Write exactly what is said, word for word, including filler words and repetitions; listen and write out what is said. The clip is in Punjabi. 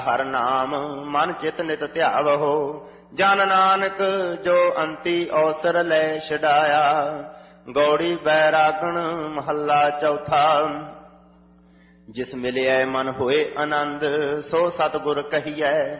ਹਰ ਨਾਮ ਮਨ ਚਿਤ ਨਿਤ ਧਿਆਵਹੋ। ਜਨ ਨਾਨਕ ਜੋ ਅੰਤੀ ਔਸਰ ਲੈ ਛਡਾਇਆ। ਗੌੜੀ ਬੈਰਾਗਣ ਮਹੱਲਾ ਚੌਥਾ। ਜਿਸ ਮਿਲਿਆ ਮਨ ਹੋਏ ਆਨੰਦ, ਸੋ ਸਤਿਗੁਰ ਕਹੀਐ